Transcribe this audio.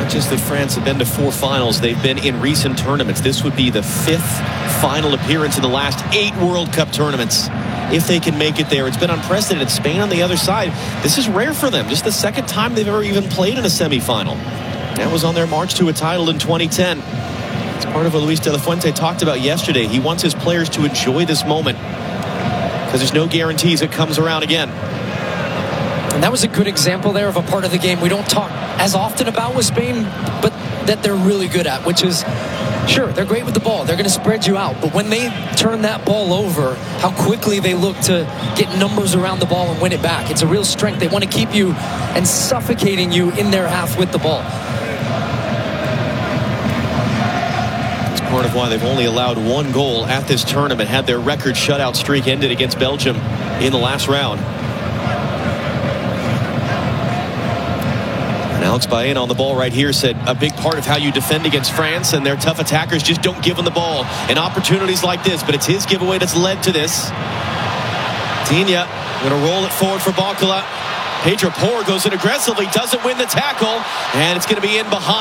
Not just that France have been to 4 finals, they've been in recent tournaments. This would be the 5th final appearance in the last 8 World Cup tournaments. If they can make it there, it's been unprecedented. Spain on the other side, this is rare for them. Just the 2nd time they've ever even played in a semifinal. That was on their march to a title in 2010. It's part of what Luis de la Fuente talked about yesterday. He wants his players to enjoy this moment because there's no guarantees it comes around again. And that was a good example there of a part of the game we don't talk as often about with Spain, but that they're really good at, which is, sure, they're great with the ball. They're going to spread you out. But when they turn that ball over, how quickly they look to get numbers around the ball and win it back. It's a real strength. They want to keep you and suffocating you in their half with the ball. It's part of why they've only allowed 1 goal at this tournament, had their record shutout streak ended against Belgium in the last round. Alex Baena on the ball right here said a big part of how you defend against France and their tough attackers, just don't give them the ball in opportunities like this. But it's his giveaway that's led to this. Digne going to roll it forward for Bacala. Pedro Porro goes in aggressively, doesn't win the tackle, and it's going to be in behind.